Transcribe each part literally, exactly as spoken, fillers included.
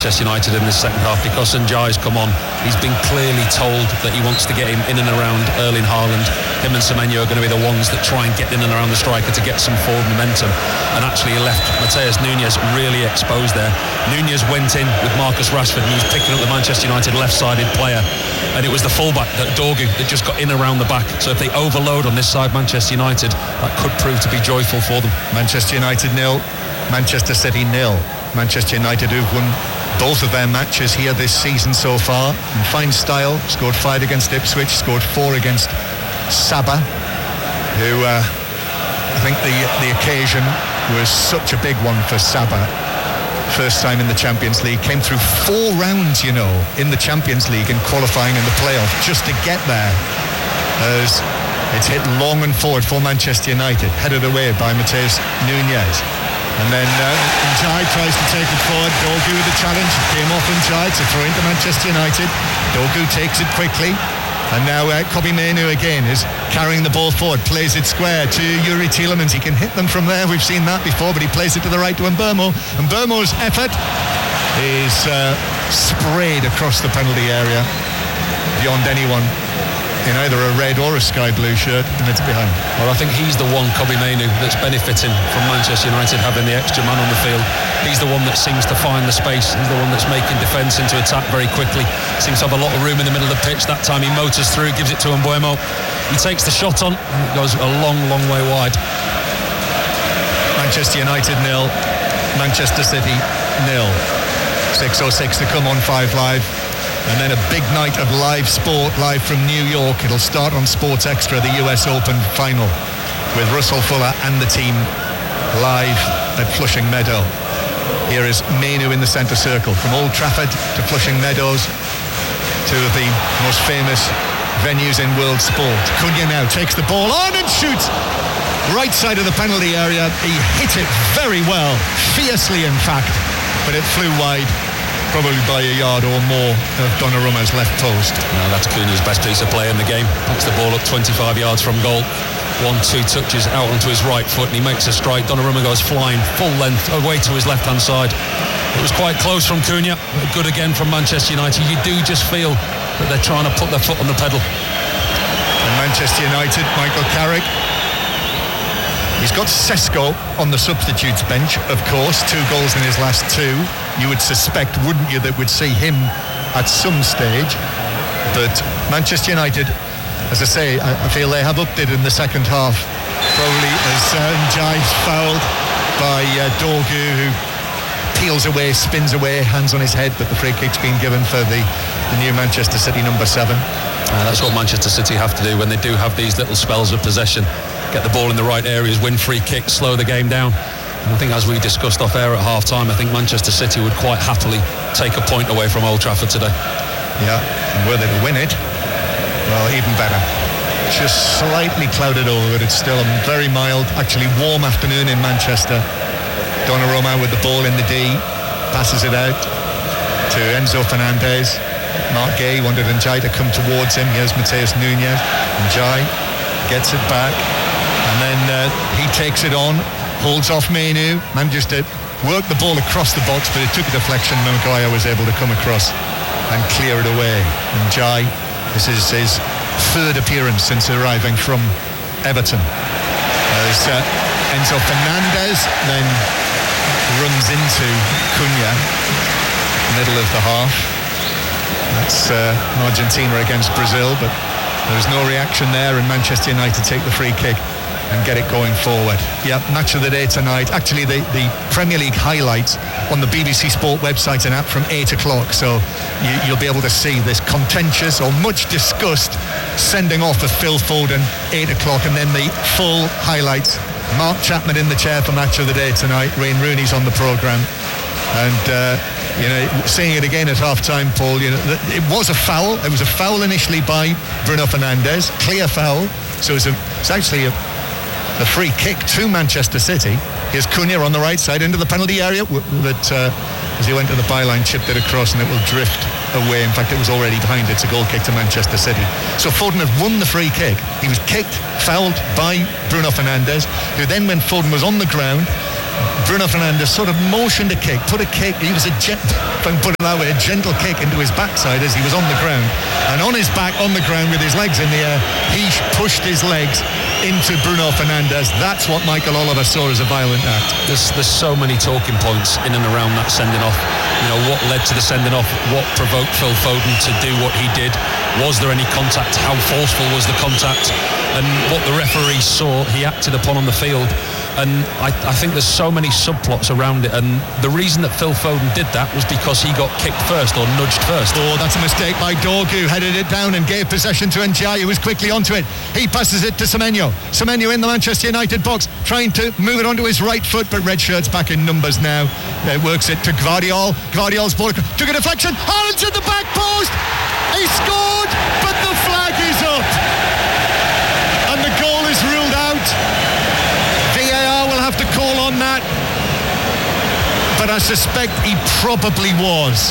Manchester United in this second half, because N'Jai's come on. He's been clearly told that he wants to get him in and around Erling Haaland. Him and Semenyo are going to be the ones that try and get in and around the striker to get some forward momentum. And actually he left Matheus Nunes really exposed there. Nunes went in with Marcus Rashford, and he was picking up the Manchester United left-sided player, and it was the fullback, that Dorgu, that just got in around the back. So if they overload on this side, Manchester United, that could prove to be joyful for them. Manchester United nil, Manchester City nil. Manchester United, who've won both of their matches here this season so far in fine style, scored five against Ipswich, scored four against Sabah, who uh, I think the the occasion was such a big one for Sabah. First time in the Champions League, came through four rounds, you know, in the Champions League in qualifying in the playoff just to get there, as it's hit long and forward for Manchester United, headed away by Matheus Nunes. And then uh, N'Jai tries to take it forward. Dorgu with the challenge. It came off N'Jai to throw into Manchester United. Dorgu takes it quickly. And now uh, Kobbie Mainoo again is carrying the ball forward, plays it square to Youri Tielemans. He can hit them from there. We've seen that before, but he plays it to the right to Mbeumo. And Mbeumo's effort is uh, sprayed across the penalty area beyond anyone in either a red or a sky blue shirt, and it's behind. Well, I think he's the one, Kobbie Mainoo, that's benefiting from Manchester United having the extra man on the field. He's the one that seems to find the space. He's the one that's making defence into attack very quickly. Seems to have a lot of room in the middle of the pitch. That time he motors through, gives it to Mbeumo. He takes the shot on, and it goes a long, long way wide. Manchester United nil, Manchester City nil. six oh six to come on five Live. And then a big night of live sport, live from New York. It'll start on Sports Extra, the U S Open final, with Russell Fuller and the team live at Flushing Meadow. Here is Mainoo in the centre circle, from Old Trafford to Flushing Meadows, two of the most famous venues in world sport. Cunha now takes the ball on and shoots. Right side of the penalty area. He hit it very well, fiercely in fact, but it flew wide, probably by a yard or more of Donnarumma's left post. No, that's Cunha's best piece of play in the game. Puts the ball up twenty-five yards from goal. One, two touches out onto his right foot, and he makes a strike. Donnarumma goes flying full length away to his left-hand side. It was quite close from Cunha. Good again from Manchester United. You do just feel that they're trying to put their foot on the pedal. And Manchester United, Michael Carrick, he's got Sesko on the substitutes bench, of course. Two goals in his last two. You would suspect, wouldn't you, that we'd see him at some stage. But Manchester United, as I say, I, I feel they have upped it in the second half. Probably as uh, N'Jai's fouled by uh, Dorgu, who peels away, spins away, hands on his head, but the free kick's been given for the, the new Manchester City number seven. Uh, that's what Manchester City have to do when they do have these little spells of possession. Get the ball in the right areas, win free kicks, slow the game down. And I think, as we discussed off air at half time, I think Manchester City would quite happily take a point away from Old Trafford today. Yeah, and were they to win it, well, even better. Just slightly clouded over, but it's still a very mild, actually warm afternoon in Manchester. Donnarumma with the ball in the D, passes it out to Enzo Fernandez. Mark Gay wanted N'Jai to come towards him. Here's Matheus Nunes. N'Jai gets it back, and then uh, he takes it on, holds off Mainoo, manages to work the ball across the box, but it took a deflection. Maguire was able to come across and clear it away. N'Jai, this is his third appearance since arriving from Everton. As uh, Enzo Fernandez then runs into Cunha, middle of the half. That's uh, Argentina against Brazil, but there was no reaction there, and Manchester United take the free kick and get it going forward. Yeah, match of the day tonight. Actually, the, the Premier League highlights on the B B C Sport website and app from eight o'clock, so you, you'll be able to see this contentious or much discussed sending off of Phil Foden, eight o'clock, and then the full highlights. Mark Chapman in the chair for match of the day tonight. Wayne Rooney's on the programme, and uh, you know, seeing it again at half-time, Paul, you know, it was a foul. It was a foul initially by Bruno Fernandes, clear foul. So it's, a, it's actually a, a free kick to Manchester City. Here's Cunha on the right side into the penalty area, that uh, as he went to the byline, chipped it across, and it will drift away. In fact, it was already behind. It's a goal kick to Manchester City. So Foden had won the free kick. He was kicked, fouled by Bruno Fernandes, who then, when Foden was on the ground, Bruno Fernandes sort of motioned a kick, put a kick, he was a gent, if I can put it that way, a gentle kick into his backside as he was on the ground, and on his back on the ground with his legs in the air, he pushed his legs into Bruno Fernandes. That's what Michael Oliver saw as a violent act. There's, there's so many talking points in and around that sending off. You know, what led to the sending off, what provoked Phil Foden to do what he did, was there any contact, how forceful was the contact, and what the referee saw he acted upon on the field. And I, I think there's so many subplots around it, and the reason that Phil Foden did that was because he got kicked first or nudged first. Oh, that's a mistake by Dorgu, headed it down and gave possession to Ndiaye, who was quickly onto it. He passes it to Semenyo. Semenyo in the Manchester United box, trying to move it onto his right foot, but red shirt's back in numbers now. It works it to Gvardiol. Gvardiol's ball took a deflection. Haaland's at the back post. He scored, but the flag is up, and the goal is ruled out. V A R will have to call on that, but I suspect he probably was.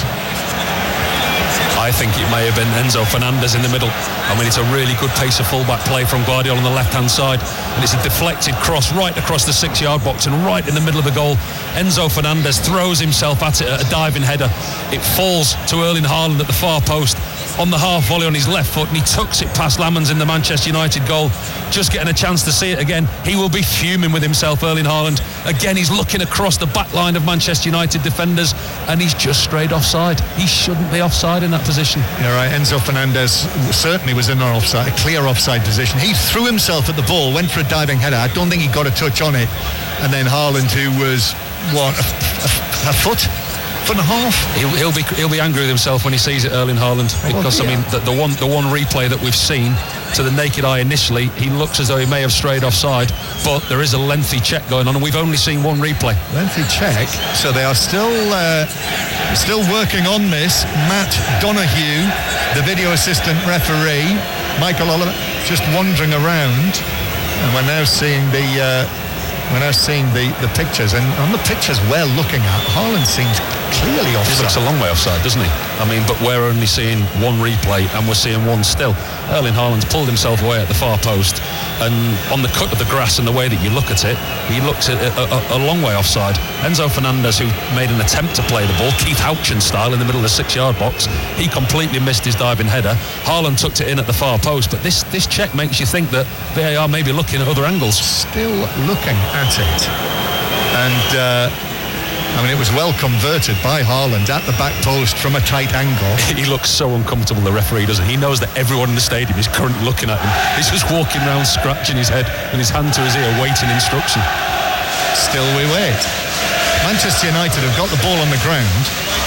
I think it may have been Enzo Fernandez in the middle. I mean, it's a really good piece of fullback play from Gvardiol on the left-hand side, and it's a deflected cross right across the six-yard box and right in the middle of the goal. Enzo Fernandez throws himself at it at a diving header. It falls to Erling Haaland at the far post on the half volley on his left foot, and he tucks it past Lamans in the Manchester United goal. Just getting a chance to see it again. He will be fuming with himself, Erling Haaland. Again, he's looking across the back line of Manchester United defenders, and he's just straight offside. He shouldn't be offside in that position. You're right, Enzo Fernandez certainly was in an offside, a clear offside position. He threw himself at the ball, went for a diving header. I don't think he got a touch on it. And then Haaland, who was, what, a, a, a foot? foot and a half. He'll, he'll be he'll be angry with himself when he sees it, Erling Haaland, because oh, yeah. I mean the, the one the one replay that we've seen to the naked eye initially, he looks as though he may have strayed offside, but there is a lengthy check going on, and we've only seen one replay. Lengthy check. So they are still uh, still working on this. Matt Donoghue, the video assistant referee, Michael Oliver, just wandering around, and we're now seeing the. Uh, We're now seeing the, the pictures, and on the pictures we're looking at, Haaland seems clearly offside. He looks a long way offside, doesn't he? I mean, but we're only seeing one replay, and we're seeing one still. Erling Haaland's pulled himself away at the far post, and on the cut of the grass and the way that you look at it, he looks at a, a, a long way offside. Enzo Fernandez, who made an attempt to play the ball, Keith Houchen style, in the middle of the six-yard box, he completely missed his diving header. Haaland tucked it in at the far post, but this, this check makes you think that V A R may be looking at other angles. Still looking at it, and uh, I mean, it was well converted by Haaland at the back post from a tight angle. He looks so uncomfortable, the referee, doesn't he? He knows that everyone in the stadium is currently looking at him. He's just walking around scratching his head with his hand to his ear, waiting instruction. Still we wait. Manchester United have got the ball on the ground,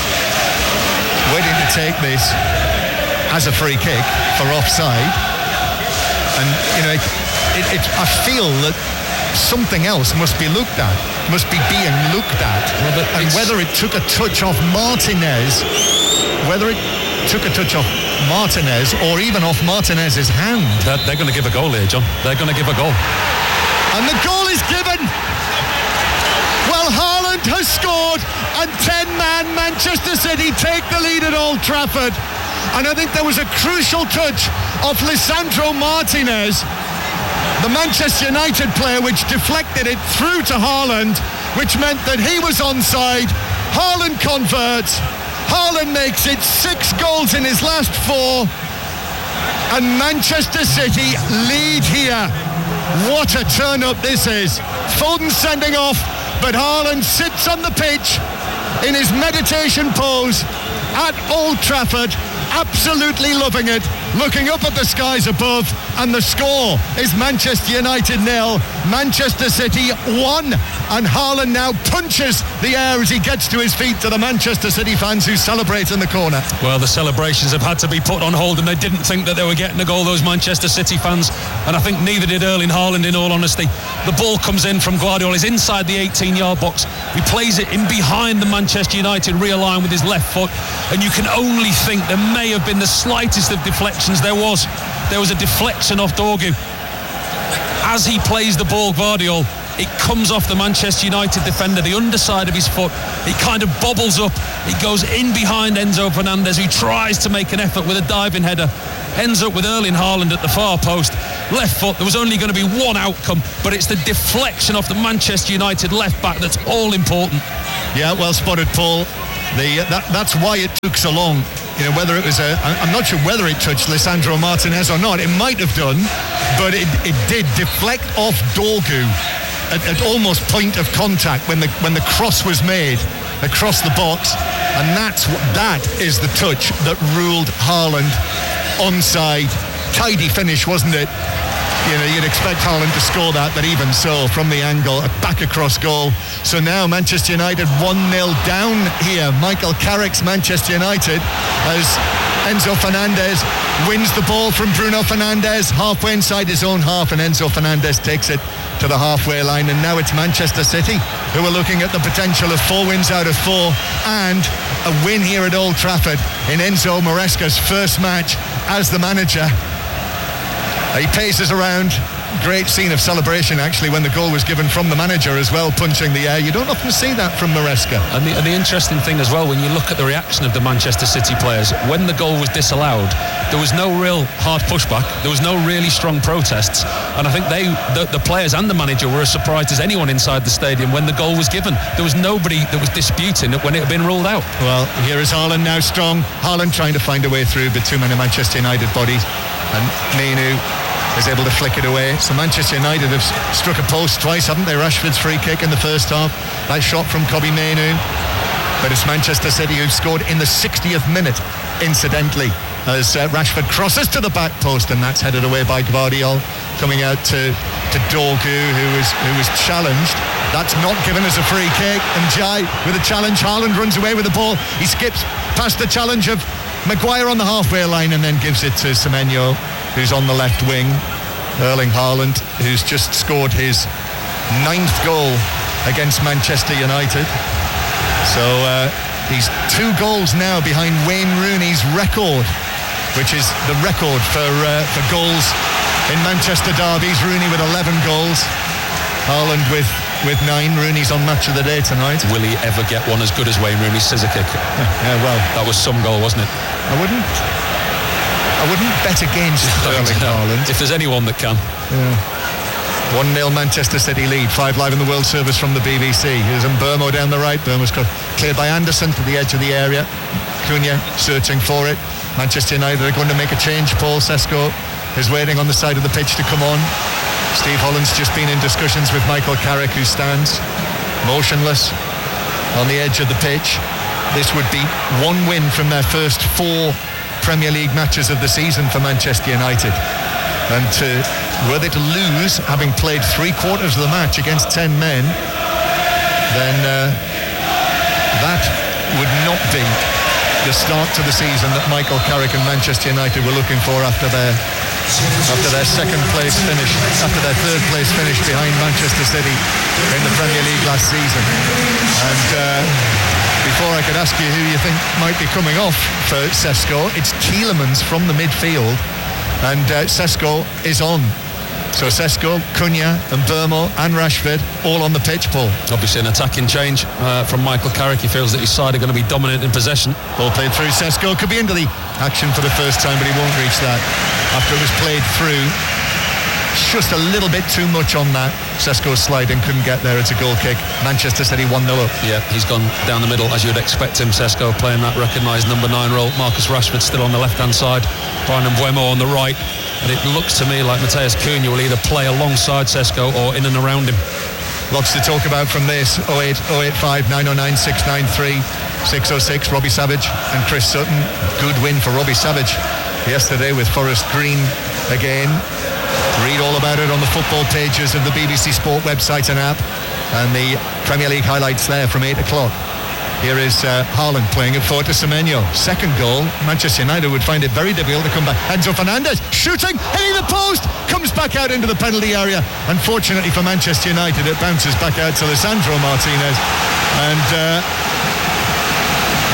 waiting to take this as a free kick for offside, and you know, it, it, it, I feel that something else must be looked at, must be being looked at. Well, and whether it took a touch off Martinez, whether it took a touch off Martinez or even off Martinez's hand. They're, they're going to give a goal here, John. They're going to give a goal. And the goal is given. Well, Haaland has scored, and ten-man Manchester City take the lead at Old Trafford. And I think there was a crucial touch of Lisandro Martinez, the Manchester United player, which deflected it through to Haaland, which meant that he was onside. Haaland converts. Haaland makes it six goals in his last four, and Manchester City lead here. What a turn-up this is. Foden sending off, but Haaland sits on the pitch in his meditation pose at Old Trafford, absolutely loving it, looking up at the skies above, and the score is Manchester United nil, Manchester City one, and Haaland now punches the air as he gets to his feet to the Manchester City fans who celebrate in the corner. Well, the celebrations have had to be put on hold, and they didn't think that they were getting a goal, those Manchester City fans, and I think neither did Erling Haaland, in all honesty. The ball comes in from Gvardiol, he's inside the eighteen-yard box, he plays it in behind the Manchester United rear line with his left foot, and you can only think there may have been the slightest of deflections. There was there was a deflection off Dorgu as he plays the ball. Gvardiol, it comes off the Manchester United defender, the underside of his foot, it kind of bobbles up, it goes in behind Enzo Fernandez, who tries to make an effort with a diving header, ends up with Erling Haaland at the far post. left foot. There was only going to be one outcome, but it's the deflection off the Manchester United left back that's all important. Yeah, well spotted, Paul. The, that, that's why it took so long. You know, whether it was a, I'm not sure whether it touched Lisandro Martinez or not. It might have done, but it, it did deflect off Dorgu at, at almost point of contact when the when the cross was made across the box, and that's what, that is the touch that ruled Haaland onside. Tidy finish, wasn't it? You know, you'd expect Haaland to score that, but even so, from the angle, a back across goal. So now Manchester United one nil down here. Michael Carrick's Manchester United, as Enzo Fernandez wins the ball from Bruno Fernandes halfway inside his own half, and Enzo Fernandez takes it to the halfway line. And now it's Manchester City who are looking at the potential of four wins out of four and a win here at Old Trafford in Enzo Maresca's first match as the manager. He paces around. Great scene of celebration, actually, when the goal was given from the manager as well, punching the air. You don't often see that from Maresca. And the, and the interesting thing as well, when you look at the reaction of the Manchester City players, when the goal was disallowed, there was no real hard pushback. There was no really strong protests. And I think they, the, the players and the manager were as surprised as anyone inside the stadium when the goal was given. There was nobody that was disputing it when it had been ruled out. Well, here is Haaland now strong. Haaland trying to find a way through, but too many Manchester United bodies. And Mainu is able to flick it away. So Manchester United have struck a post twice, haven't they? Rashford's free kick in the first half. That shot from Kobbie Mainu. But it's Manchester City who've scored in the sixtieth minute, incidentally, as uh, Rashford crosses to the back post, and that's headed away by Gvardiol, coming out to, to Dorgu, who was, who was challenged. That's not given as a free kick. And Jai with a challenge. Haaland runs away with the ball. He skips past the challenge of Maguire on the halfway line and then gives it to Semenyo, who's on the left wing. Erling Haaland, who's just scored his ninth goal against Manchester United. So uh, he's two goals now behind Wayne Rooney's record, which is the record for uh, for goals in Manchester derbies. Rooney with eleven goals, Haaland with with nine. Rooney's on match of the day tonight. Will he ever get one as good as Wayne Rooney's scissor kick? Yeah, well, that was some goal, wasn't it? I wouldn't I wouldn't bet against Erling Haaland. If there's anyone that can. Yeah. one nil Manchester City lead. Five live in the World Service from the B B C. Here's Mbeumo down the right. Mbeumo's cleared by Anderson to the edge of the area. Cunha searching for it. Manchester United are going to make a change. Paul Sesko is waiting on the side of the pitch to come on. Steve Holland's just been in discussions with Michael Carrick, who stands motionless on the edge of the pitch. This would be one win from their first four Premier League matches of the season for Manchester United, and to, were they to lose having played three quarters of the match against ten men, then uh, that would not be the start to the season that Michael Carrick and Manchester United were looking for after their after their second place finish, after their third place finish behind Manchester City in the Premier League last season. And uh, before I could ask you who you think might be coming off for Sesko, it's Tielemans from the midfield, and uh, Sesko is on. So Sesko, Cunha and Mbeumo and Rashford all on the pitch, Paul. Obviously an attacking change uh, from Michael Carrick. He feels that his side are going to be dominant in possession. Ball played through. Sesko could be into the action for the first time, but he won't reach that after it was played through. Just a little bit too much on that. Sesko sliding, couldn't get there. It's a goal kick. Manchester City one nil up. Yeah, he's gone down the middle as you'd expect him. Sesko playing that recognised number nine role. Marcus Rashford still on the left hand side. Bryan Mbeumo on the right. And it looks to me like Matheus Cunha will either play alongside Sesko or in and around him. Lots to talk about from this. oh eight oh eight five nine oh nine six nine three six oh six. Robbie Savage and Chris Sutton. Good win for Robbie Savage yesterday with Forest Green again. Read all about it on the football pages of the B B C Sport website and app, and the Premier League highlights there from eight o'clock. Here is uh, Haaland playing it forward to Semenyo. Second goal, Manchester United would find it very difficult to come back. Enzo Fernandez shooting, hitting the post, comes back out into the penalty area. Unfortunately for Manchester United, it bounces back out to Lisandro Martinez, and uh,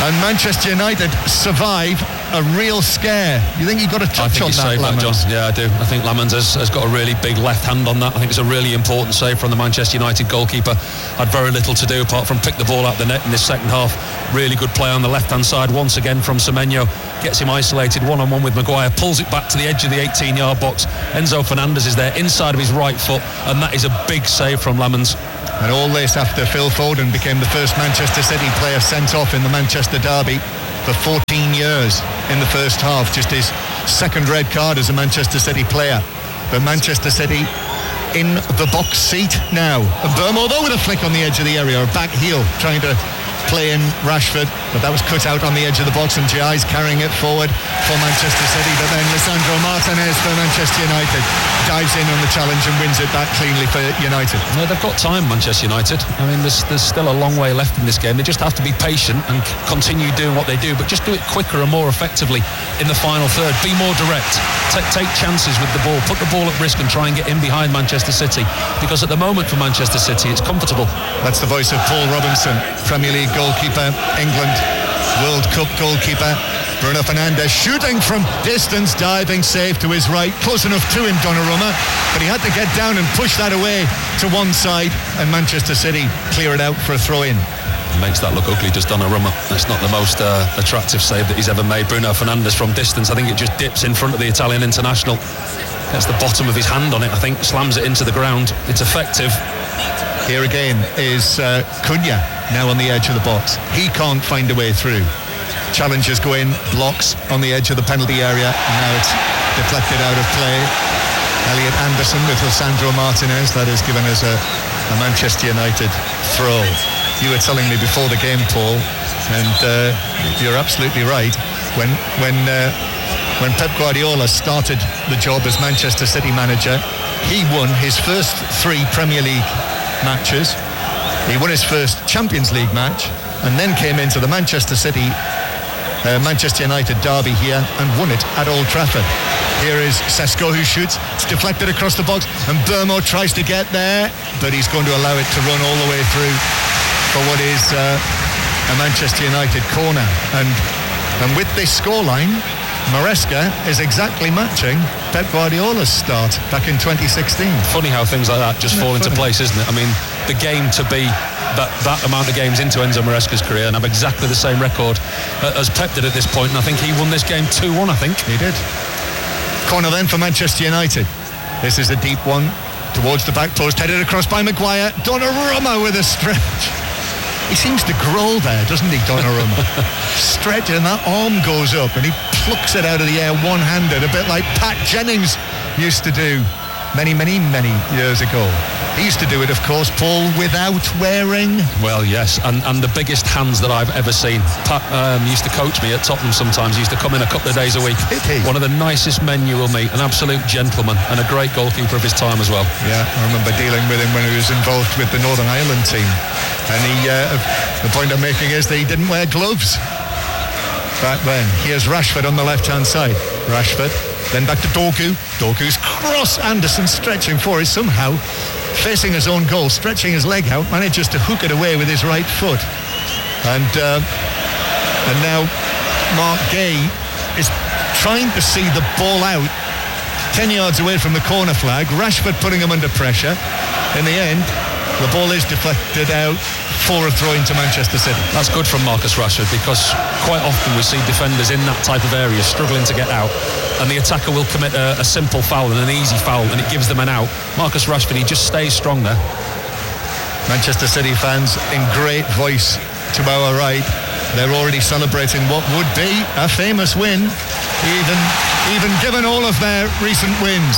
And Manchester United survive a real scare. You think you've got a touch I think on he that, saved that, John. Yeah, I do. I think Lamans has, has got a really big left hand on that. I think it's a really important save from the Manchester United goalkeeper. Had very little to do apart from pick the ball out the net in this second half. Really good play on the left-hand side once again from Semenyo. Gets him isolated one-on-one with Maguire. Pulls it back to the edge of the eighteen-yard box. Enzo Fernandez is there inside of his right foot, and that is a big save from Lamans. And all this after Phil Foden became the first Manchester City player sent off in the Manchester derby for fourteen years in the first half. Just his second red card as a Manchester City player. But Manchester City in the box seat now. And Burmo, though, with a flick on the edge of the area, or back heel, trying to play in Rashford, but that was cut out on the edge of the box, and Giai's carrying it forward for Manchester City. But then Lisandro Martinez for Manchester United dives in on the challenge and wins it back cleanly for United. Yeah, they've got time, Manchester United. I mean, there's there's still a long way left in this game. They just have to be patient and continue doing what they do, but just do it quicker and more effectively in the final third. Be more direct. Take, take chances with the ball. Put the ball at risk and try and get in behind Manchester City, because at the moment for Manchester City, it's comfortable. That's the voice of Paul Robinson, Premier League goalkeeper, England World Cup goalkeeper. Bruno Fernandes shooting from distance, diving save to his right, close enough to him, Donnarumma, but he had to get down and push that away to one side, and Manchester City clear it out for a throw-in. Makes that look ugly, does Donnarumma. That's not the most uh, attractive save that he's ever made. Bruno Fernandes from distance, I think it just dips in front of the Italian international, gets the bottom of his hand on it, I think, slams it into the ground. It's effective. Here again is uh, Cunha now on the edge of the box. He can't find a way through. Challengers go in, blocks on the edge of the penalty area, and now it's deflected out of play. Elliot Anderson with Lisandro Martinez. That has given us a, a Manchester United throw. You were telling me before the game, Paul, and uh, you're absolutely right. When when uh, when Pep Guardiola started the job as Manchester City manager, he won his first three Premier League matches. He won his first Champions League match, and then came into the Manchester City uh, Manchester United derby here and won it at Old Trafford. Here is Sesko who shoots. It's deflected across the box, and Burmo tries to get there, but he's going to allow it to run all the way through for what is uh, a Manchester United corner. And and with this scoreline, Maresca is exactly matching Pep Guardiola's start back in twenty sixteen. Funny how things like that just fall into place, isn't it? I mean, the game to be that, that amount of games into Enzo Maresca's career and have exactly the same record as Pep did at this point, and I think he won this game two one, I think. He did. Corner then for Manchester United. This is a deep one towards the back post, headed across by Maguire. Donnarumma with a stretch. He seems to grow there, doesn't he, Donnarumma? Stretch, and that arm goes up and he plucks it out of the air one-handed, a bit like Pat Jennings used to do many, many, many years ago. He used to do it, of course, Paul, without wearing... Well, yes, and, and the biggest hands that I've ever seen. Pat um, used to coach me at Tottenham sometimes. He used to come in a couple of days a week. One of the nicest men you will meet, an absolute gentleman, and a great goalkeeper of his time as well. Yeah, I remember dealing with him when he was involved with the Northern Ireland team. And he, uh, the point I'm making is that he didn't wear gloves back then. Here's Rashford on the left-hand side. Rashford, then back to Doku. Doku's cross. Anderson stretching for it somehow. Facing his own goal, stretching his leg out, manages to hook it away with his right foot. And uh, and now Mark Gay is trying to see the ball out ten yards away from the corner flag. Rashford putting him under pressure. In the end, the ball is deflected out for a throw into Manchester City. That's good from Marcus Rashford, because quite often we see defenders in that type of area struggling to get out, and the attacker will commit a, a simple foul and an easy foul, and it gives them an out. Marcus Rashford, he just stays strong there. Manchester City fans in great voice to our right. They're already celebrating what would be a famous win, even, even given all of their recent wins.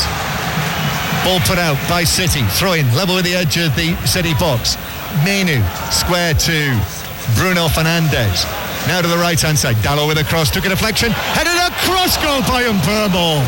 Ball put out by City, throw in, level with the edge of the City box. Menu, square two, Bruno Fernandes. Now to the right hand side, Dalot with a cross, took a deflection, headed across, goal by Mbeumo.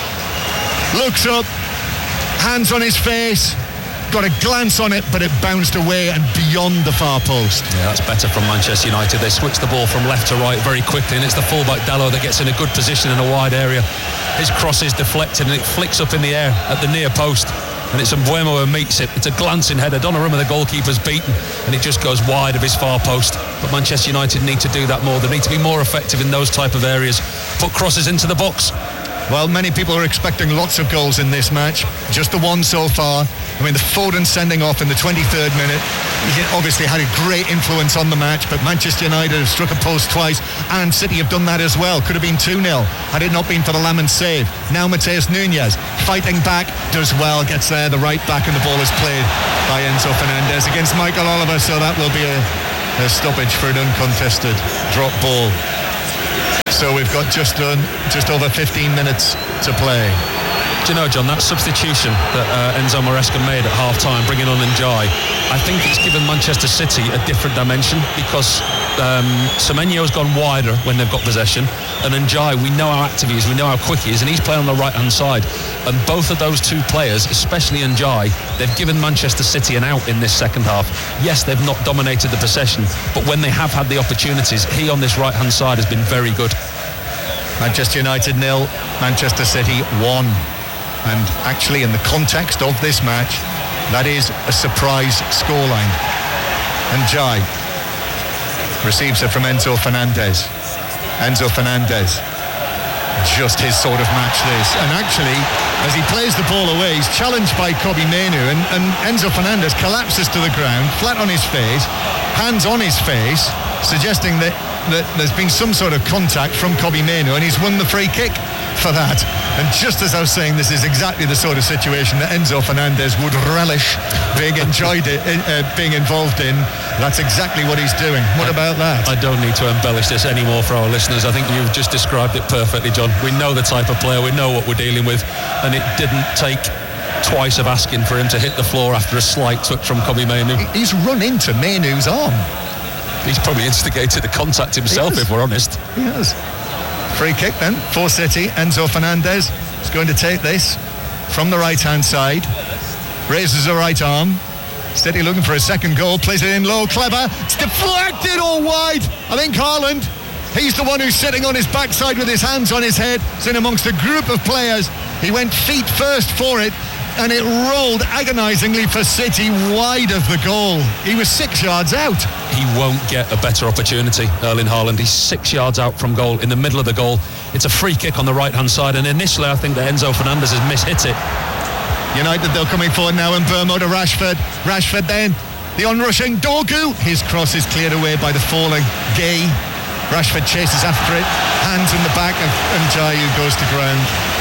Looks up, hands on his face, got a glance on it, but it bounced away and beyond the far post. Yeah, that's better from Manchester United. They switch the ball from left to right very quickly, and it's the fullback Dalot that gets in a good position in a wide area. His cross is deflected and it flicks up in the air at the near post. and it's Mbeumo who meets it. It's a glancing header. Donnarumma, the goalkeeper's beaten, and it just goes wide of his far post. But Manchester United need to do that more. They need to be more effective in those type of areas. Put crosses into the box. Well, many people are expecting lots of goals in this match. Just the one so far. I mean, the Foden sending off in the twenty-third minute, he obviously had a great influence on the match, but Manchester United have struck a post twice, and City have done that as well. Could have been two nil had it not been for the Lammen save. Now Mateus Nunes fighting back, does well, gets there, the right back, and the ball is played by Enzo Fernandez against Michael Oliver, so that will be a, a stoppage for an uncontested drop ball. So we've got just done, just over fifteen minutes to play. Do you know, John, that substitution that uh, Enzo Maresca made at half-time, bringing on Ndiaye, I think it's given Manchester City a different dimension, because um, Semenyo's gone wider when they've got possession, and Ndiaye, we know how active he is, we know how quick he is, and he's playing on the right-hand side. And both of those two players, especially Ndiaye, they've given Manchester City an out in this second half. Yes, they've not dominated the possession, but when they have had the opportunities, he on this right-hand side has been very good. Manchester United nil, Manchester City one. And actually, in the context of this match, that is a surprise scoreline. Ndiaye receives it from Enzo Fernandez. Enzo Fernandez, just his sort of match this. And actually, as he plays the ball away, he's challenged by Kobbie Mainoo, and, and Enzo Fernandez collapses to the ground, flat on his face, hands on his face, suggesting that, that there's been some sort of contact from Kobbie Mainoo, and he's won the free kick for that. And just as I was saying, this is exactly the sort of situation that Enzo Fernandez would relish being enjoyed it, uh, being involved in. That's exactly what he's doing. What I, about that? I don't need to embellish this anymore for our listeners. I think you've just described it perfectly, John. We know the type of player, we know what we're dealing with, and it didn't take twice of asking for him to hit the floor after a slight touch from Kobbie Mainoo. He's run into Mainoo's arm. He's probably instigated the contact himself, if we're honest. He has. Free kick then for City. Enzo Fernandez is going to take this from the right hand side, raises the right arm. City looking for a second goal, plays it in low, clever, it's deflected all wide. I think Haaland, he's the one who's sitting on his backside with his hands on his head. It's in amongst a group of players. He went feet first for it, and it rolled agonisingly for City wide of the goal. He was six yards out. He won't get a better opportunity, Erling Haaland. He's six yards out from goal, in the middle of the goal. It's a free kick on the right-hand side, and initially I think that Enzo Fernandez has mishit it. United, they're coming forward now, and Mbeumo to Rashford. Rashford then, the onrushing Dogu. His cross is cleared away by the falling Gay. Rashford chases after it, hands in the back of Ndiaye, who goes to ground.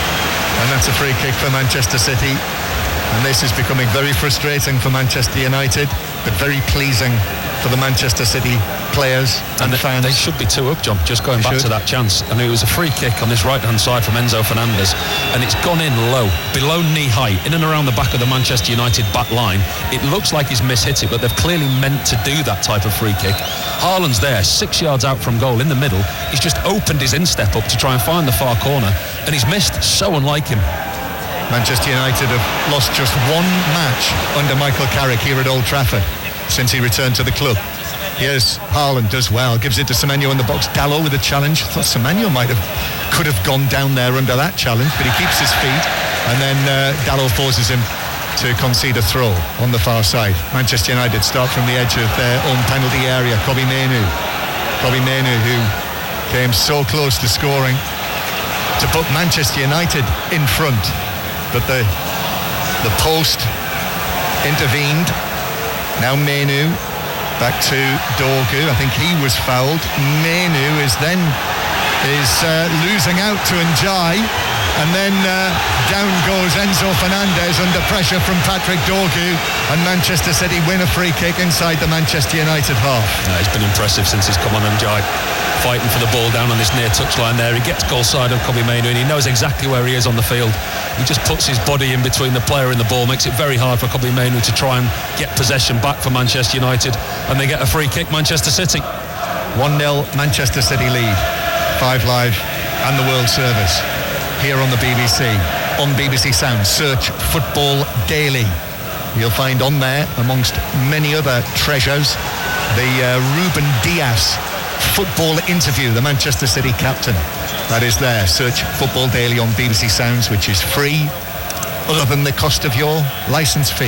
And that's a free kick for Manchester City. And this is becoming very frustrating for Manchester United, but very pleasing for the Manchester City players and, and fans. They should be two up, John, just going they back should. to that chance. I mean, it was a free kick on this right-hand side from Enzo Fernandez, and it's gone in low, below knee height, in and around the back of the Manchester United back line. It looks like he's mishit it, but they've clearly meant to do that type of free kick. Haaland's there, six yards out from goal, in the middle. He's just opened his instep up to try and find the far corner, and he's missed. So unlike him. Manchester United have lost just one match under Michael Carrick here at Old Trafford since he returned to the club. Here's Haaland, does well, gives it to Semenyo in the box. Dalot with a challenge. I thought Semenyo might have, could have gone down there under that challenge, but he keeps his feet, and then uh, Dalot forces him to concede a throw on the far side. Manchester United start from the edge of their own penalty area. Kobbie Mainoo. Kobbie Mainoo, who came so close to scoring to put Manchester United in front. But the the post intervened. Now Mainoo back to Dogu. I think he was fouled. Mainoo is then is uh, losing out to Ndiaye, and then uh, down goes Enzo Fernandez under pressure from Patrick Dogu, and Manchester City win a free kick inside the Manchester United half. No, he's been impressive since he's come on. Ndiaye fighting for the ball down on this near touchline there. He gets goal side of Kobbie Mainoo, and he knows exactly where he is on the field. He just puts his body in between the player and the ball, makes it very hard for Kobbie Mainoo to try and get possession back for Manchester United, and they get a free kick, Manchester City. one nil Manchester City lead. Five Live and the World Service here on the B B C, on B B C Sound. Search Football Daily. You'll find on there, amongst many other treasures, the uh, Ruben Dias football interview, the Manchester City captain. That is there. Search Football Daily on B B C Sounds, which is free. other than the cost of your licence fee.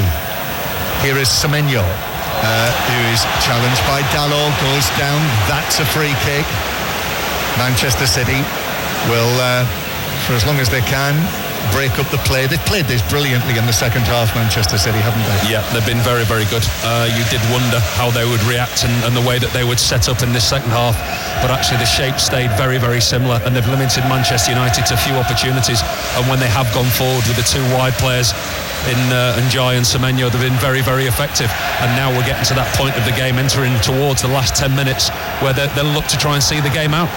Here is Semenyo, uh, who is challenged by Dalot, goes down. That's a free kick. Manchester City will, uh, for as long as they can, break up the play. They've played this brilliantly in the second half, Manchester City, haven't they? Yeah, they've been very, very good. Uh, you did wonder how they would react and, and the way that they would set up in this second half, but actually the shape stayed very, very similar, and they've limited Manchester United to few opportunities, and when they have gone forward with the two wide players in uh, Ndiaye and Semenyo, they've been very, very effective. And now we're getting to that point of the game, entering towards the last ten minutes, where they'll look to try and see the game out.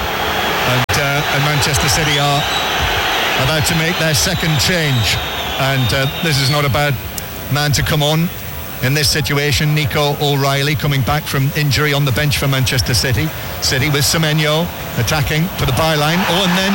And, uh, and Manchester City are about to make their second change, and uh, this is not a bad man to come on in this situation. Nico O'Reilly coming back from injury on the bench for Manchester City. City with Semenyo attacking for the byline. Oh, and then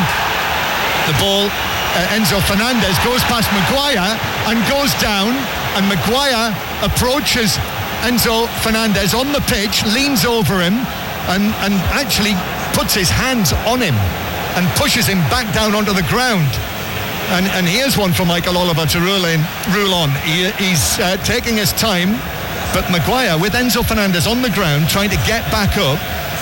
the ball, uh, Enzo Fernandez goes past Maguire and goes down, and Maguire approaches Enzo Fernandez on the pitch, leans over him and, and actually puts his hands on him and pushes him back down onto the ground. And, and here's one for Michael Oliver to rule, in, rule on. He, he's uh, taking his time, but Maguire, with Enzo Fernandez on the ground, trying to get back up,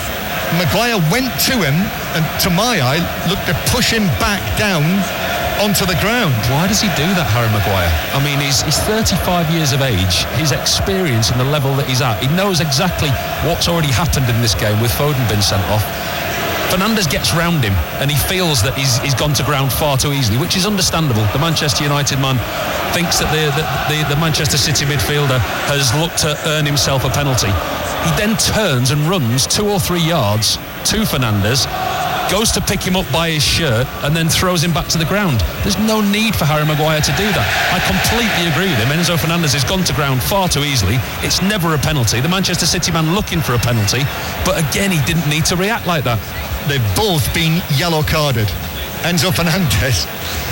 Maguire went to him, and to my eye, looked to push him back down onto the ground. Why does he do that, Harry Maguire? I mean, he's, he's thirty-five years of age. His experience and the level that he's at, he knows exactly what's already happened in this game with Foden being sent off. Fernandes gets round him and he feels that he's, he's gone to ground far too easily, which is understandable. The Manchester United man thinks that the, the, the, the Manchester City midfielder has looked to earn himself a penalty. He then turns and runs two or three yards to Fernandes, goes to pick him up by his shirt and then throws him back to the ground. There's no need for Harry Maguire to do that. I completely agree with him. Enzo Fernandez has gone to ground far too easily. It's never a penalty. The Manchester City man looking for a penalty, but again, he didn't need to react like that. They've both been yellow carded, Enzo Fernandez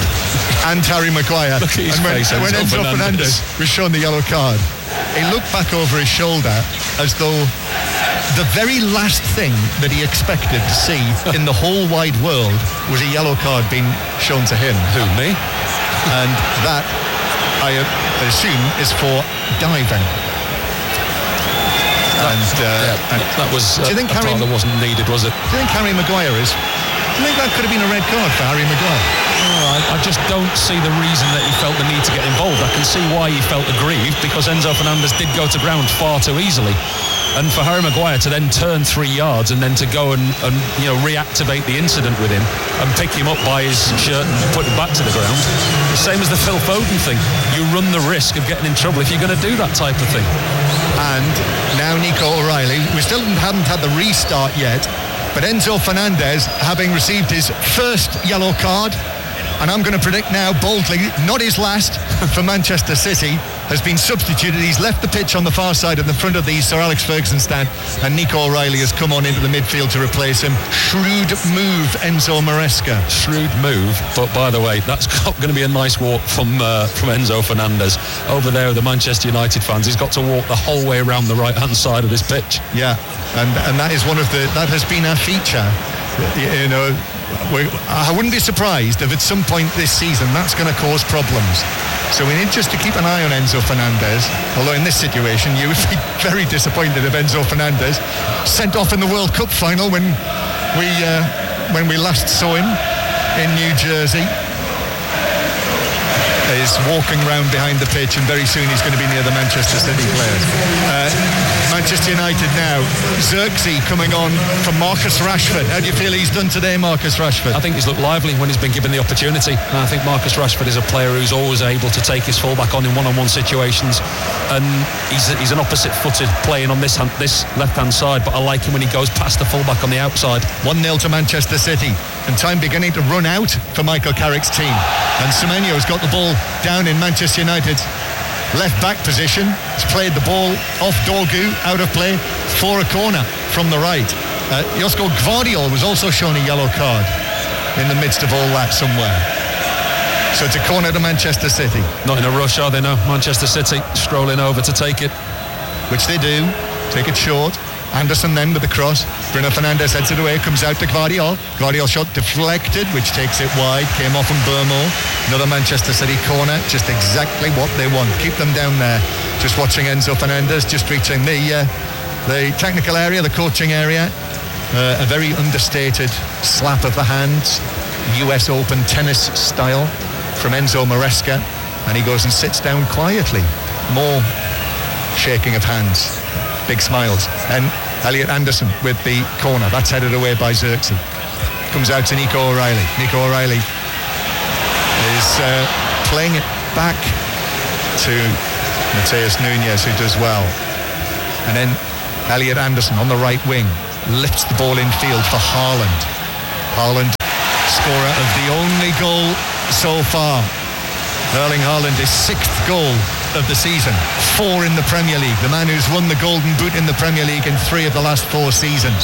and Harry Maguire. Look at his and when, face, when Enzo, Enzo Fernandez was shown the yellow card, he looked back over his shoulder as though the very last thing that he expected to see in the whole wide world was a yellow card being shown to him. Who, me? And that, I assume, is for diving. And, uh, yeah, and that was uh, do you think a Harry, that wasn't needed, was it? Do you think Harry Maguire is? Do you think that could have been a red card for Harry Maguire? Oh, I, I just don't see the reason that he felt the need to get involved. I can see why he felt aggrieved, because Enzo Fernandez did go to ground far too easily. And for Harry Maguire to then turn three yards and then to go and, and you know reactivate the incident with him and pick him up by his shirt and put him back to the ground, the same as the Phil Foden thing. You run the risk of getting in trouble if you're going to do that type of thing. And now Nico O'Reilly, we still haven't had the restart yet, but Enzo Fernandez, having received his first yellow card, and I'm going to predict now boldly, not his last for Manchester City, has been substituted. He's left the pitch on the far side in the front of the Sir Alex Ferguson stand, and Nico O'Reilly has come on into the midfield to replace him. Shrewd move, Enzo Maresca. Shrewd move, but by the way, that's going to be a nice walk from uh, from Enzo Fernandez. Over there with the Manchester United fans, he's got to walk the whole way around the right-hand side of this pitch. Yeah, and and that is one of the, that has been our feature. You know, we, I wouldn't be surprised if at some point this season that's going to cause problems. So we need just to keep an eye on Enzo Fernandez. Although in this situation, you would be very disappointed if Enzo Fernandez, sent off in the World Cup final when we uh, when we last saw him in New Jersey, is walking round behind the pitch, and very soon he's going to be near the Manchester City players. Uh, Manchester United now, Xerxes coming on from Marcus Rashford. How do you feel he's done today, Marcus Rashford? I think he's looked lively when he's been given the opportunity. And I think Marcus Rashford is a player who's always able to take his fullback on in one-on-one situations, and he's he's an opposite-footed playing on this hand, this left-hand side, but I like him when he goes past the fullback on the outside. one nil to Manchester City, and time beginning to run out for Michael Carrick's team, and Semenyo's got the ball down in Manchester United's left back position. He's played the ball off Dorgu, out of play, for a corner from the right. uh, Josko Gvardiol was also shown a yellow card in the midst of all that somewhere. So it's a corner to Manchester City. Not in a rush, are they? No. Manchester City strolling over to take it, which they do. Take it short. Anderson then with the cross. Bruno Fernandes heads it away, comes out to Gvardiol. Gvardiol shot deflected, which takes it wide, came off from Burmo. Another Manchester City corner, just exactly what they want. Keep them down there. Just watching Enzo Fernandez, just reaching the, uh, the technical area, the coaching area. Uh, a very understated slap of the hands, U S Open tennis style from Enzo Maresca. And he goes and sits down quietly. More shaking of hands, big smiles. And Elliot Anderson with the corner. That's headed away by Xerxes. Comes out to Nico O'Reilly. Nico O'Reilly is uh, playing it back to Mateus Nunes, who does well. And then Elliot Anderson on the right wing lifts the ball in field for Haaland. Haaland, scorer of the only goal so far. Erling Haaland, his sixth goal of the season, four in the Premier League. The man who's won the Golden Boot in the Premier League in three of the last four seasons.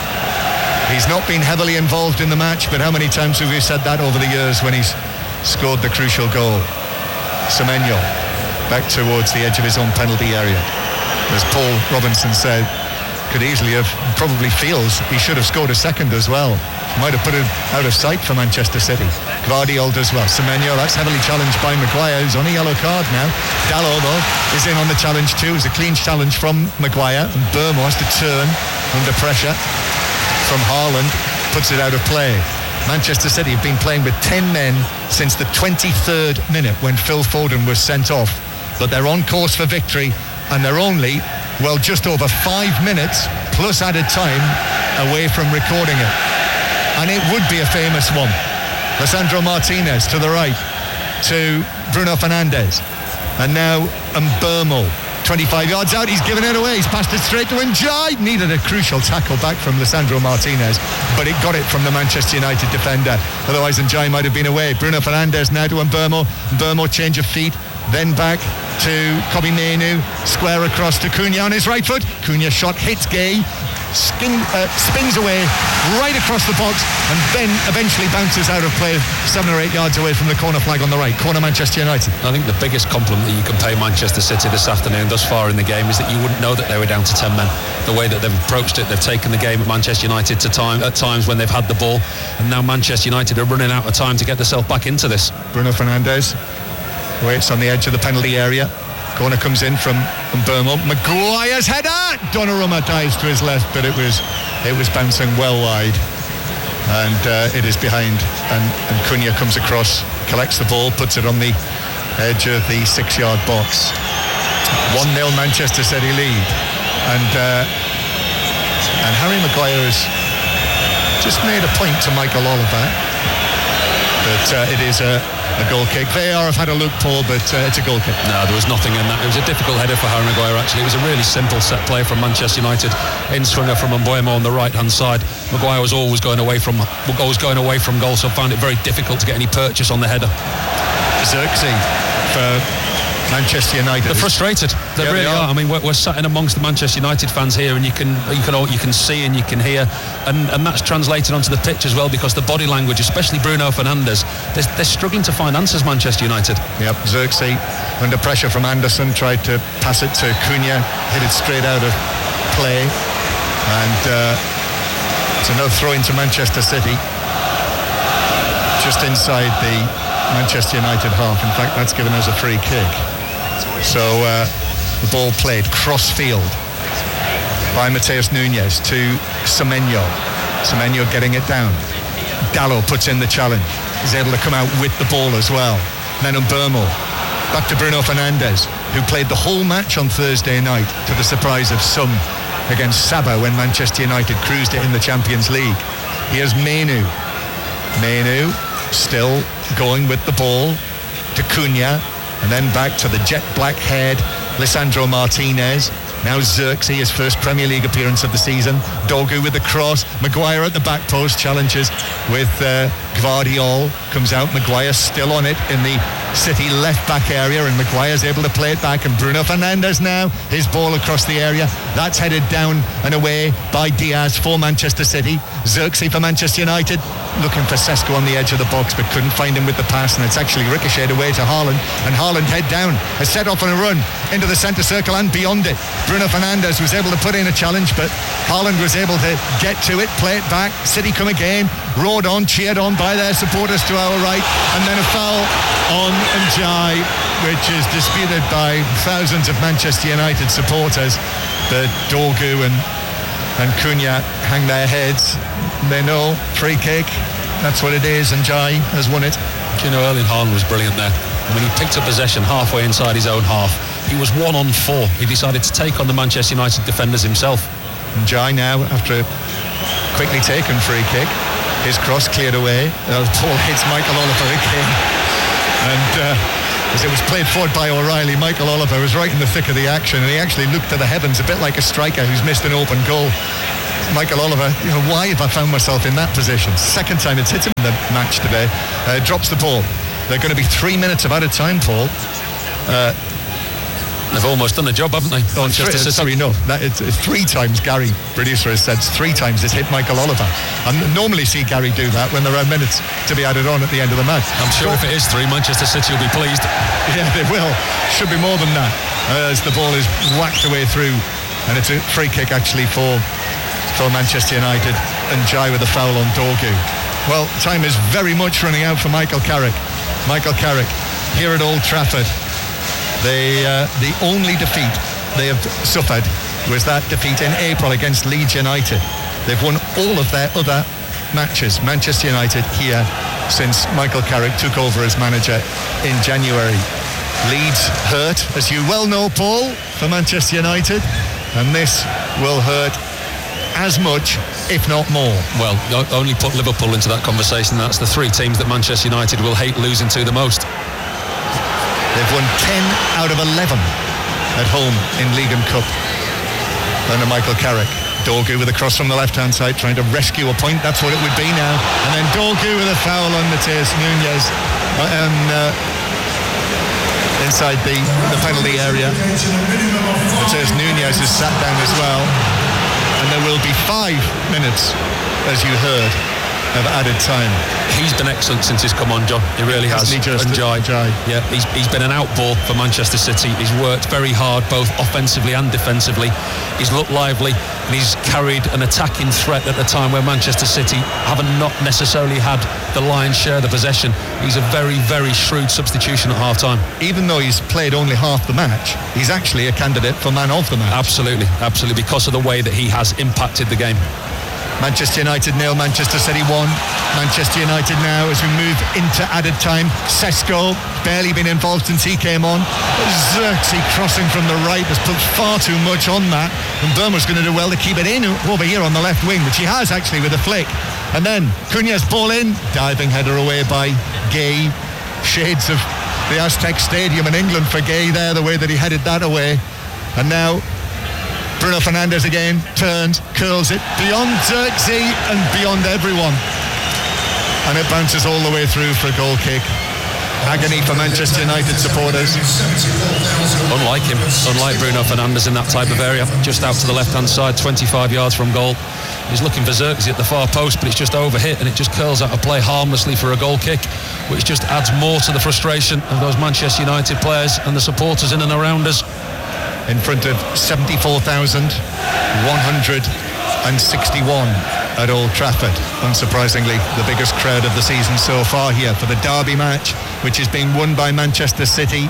He's not been heavily involved in the match, but how many times have we said that over the years when he's scored the crucial goal? Semenyo back towards the edge of his own penalty area. As Paul Robinson said, could easily have, probably feels he should have scored a second as well. Might have put it out of sight for Manchester City. Gvardiol does well. Semenyo, that's heavily challenged by Maguire, who's on a yellow card now. Dalot, though, is in on the challenge too. It's a clean challenge from Maguire, and Burmo has to turn under pressure from Haaland, puts it out of play. Manchester City have been playing with ten men since the twenty-third minute when Phil Foden was sent off, but they're on course for victory, and they're only, well, just over five minutes plus added time away from recording it. And it would be a famous one. Lisandro Martinez to the right to Bruno Fernandes, and now Mbeumo, twenty-five yards out, he's given it away, he's passed it straight to Njai. Needed a crucial tackle back from Lisandro Martinez, but it got it from the Manchester United defender, otherwise Njai might have been away. Bruno Fernandes now to Mbeumo. Mbeumo, change of feet, then back to Kobbie Mainoo, square across to Cunha on his right foot. Cunha shot hits Gay, skin, uh, spins away right across the box, and then eventually bounces out of play seven or eight yards away from the corner flag on the right. Corner Manchester United. I think the biggest compliment that you can pay Manchester City this afternoon thus far in the game is that you wouldn't know that they were down to ten men. The way that they've approached it, they've taken the game at Manchester United to time at times when they've had the ball, and now Manchester United are running out of time to get themselves back into this. Bruno Fernandes waits on the edge of the penalty area. Corner comes in from Mbeumo. Maguire's header! Donnarumma dives to his left, but it was it was bouncing well wide, and uh, it is behind, and, and Cunha comes across, collects the ball, puts it on the edge of the six-yard box. one nil Manchester City lead, and uh, and Harry Maguire has just made a point to Michael Oliver that uh, it is a a goal kick. V A R have had a look, Paul, but uh, it's a goal kick. No, there was nothing in that. It was a difficult header for Harry Maguire, actually. It was a really simple set play from Manchester United. In swinger from Mbeumo on the right-hand side. Maguire was always going away from always going away from goal, so found it very difficult to get any purchase on the header. Xerxes for Manchester United. They're frustrated. They yeah, really they are. are. I mean, we're, we're sat in amongst the Manchester United fans here, and you can you can all, you can see and you can hear, and, and that's translated onto the pitch as well, because the body language, especially Bruno Fernandes, they're, they're struggling to find answers. Manchester United. Yep. Xerxes under pressure from Anderson, tried to pass it to Cunha, hit it straight out of play, and uh, it's another throw into Manchester City, just inside the Manchester United half. In fact, that's given us a free kick. So uh, the ball played cross field by Mateus Nunes to Semenyo. Semenyo getting it down. Dalot puts in the challenge. He's able to come out with the ball as well. Then Mbeumo back to Bruno Fernandes, who played the whole match on Thursday night, to the surprise of some, against Sabah when Manchester United cruised it in the Champions League. Here's Mainoo. Mainoo still going with the ball to Cunha, and then back to the jet black haired Lisandro Martinez. Now Xerxes, his first Premier League appearance of the season. Dogu with the cross. Maguire at the back post, challenges with uh, Gvardiol. Comes out, Maguire still on it in the City left back area, and Maguire's able to play it back, and Bruno Fernandes now, his ball across the area. That's headed down and away by Diaz for Manchester City. Xerxes for Manchester United. looking for Sesko on the edge of the box, but couldn't find him with the pass, and it's actually ricocheted away to Haaland, and Haaland head down, has set off on a run into the centre circle and beyond it. Bruno Fernandes was able to put in a challenge, but Haaland was able to get to it, play it back. City come again, roared on, cheered on by their supporters to our right, and then a foul on Ndiaye, which is disputed by thousands of Manchester United supporters. But Dorgu and and Cunha hang their heads. They know, free kick, that's what it is, and Ndiaye has won it. You know, Erling Haaland was brilliant there. When he picked up possession halfway inside his own half, he was one on four. He decided to take on the Manchester United defenders himself. Ndiaye now, after a quickly taken free kick, his cross cleared away. Uh, the ball hits Michael Oliver again. And uh, as it was played forward by O'Reilly, Michael Oliver was right in the thick of the action, and he actually looked to the heavens a bit like a striker who's missed an open goal. Michael Oliver, you know, why have I found myself in that position? Second time it's hit him in the match today. Uh, drops the ball. They're going to be three minutes of added time, Paul. Uh, They've almost done the job, haven't they? Oh, three, sorry, no. That, it's, it's three times Gary, producer, has said three times it's hit Michael Oliver. I normally see Gary do that when there are minutes to be added on at the end of the match. I'm sure if it is three, Manchester City will be pleased. Yeah, they will. Should be more than that. Uh, as the ball is whacked away through, and it's a free kick actually for for Manchester United, and Ndiaye with a foul on Dorgu. Well, time is very much running out for Michael Carrick. Michael Carrick here at Old Trafford. They, uh, the only defeat they have suffered was that defeat in April against Leeds United. They've won all of their other matches, Manchester United, here since Michael Carrick took over as manager in January. Leeds hurt, as you well know, Paul, for Manchester United, and this will hurt as much, if not more. Well, only put Liverpool into that conversation. That's the three teams that Manchester United will hate losing to the most. They've won ten out of eleven at home in League and Cup under Michael Carrick. Dorgu with a cross from the left-hand side, trying to rescue a point. That's what it would be now. And then Dorgu with a foul on Matheus Nunes and uh, inside the, the penalty area. Matheus Nunes is sat down as well. And there will be five minutes, as you heard, of added time. He's been excellent since he's come on, John. He really has. He just, Ndiaye. Ndiaye. Yeah, he's, he's been an outball for Manchester City. He's worked very hard, both offensively and defensively. He's looked lively, and he's carried an attacking threat at a time where Manchester City haven't not necessarily had the lion's share of the possession. He's a very, very shrewd substitution at half-time. Even though he's played only half the match, he's actually a candidate for man of the match. Absolutely, absolutely, because of the way that he has impacted the game. Manchester United nil, Manchester City one. Manchester United now as we move into added time. Sesko barely been involved since he came on. Xerxes crossing from the right has put far too much on that, and Burma's going to do well to keep it in over here on the left wing, which he has actually with a flick. And then Cunha's ball in, diving header away by Gay. Shades of the Aztec Stadium in England for Gay there, the way that he headed that away. And now Bruno Fernandes again turns, curls it beyond Xerxes and beyond everyone, and it bounces all the way through for a goal kick. Agony for Manchester United supporters. Unlike him, unlike Bruno Fernandes in that type of area, just out to the left-hand side, twenty-five yards from goal. He's looking for Xerxes at the far post, but it's just overhit, and it just curls out of play harmlessly for a goal kick, which just adds more to the frustration of those Manchester United players and the supporters in and around us. In front of seventy-four thousand one hundred sixty-one at Old Trafford. Unsurprisingly, the biggest crowd of the season so far here for the derby match, which is being won by Manchester City.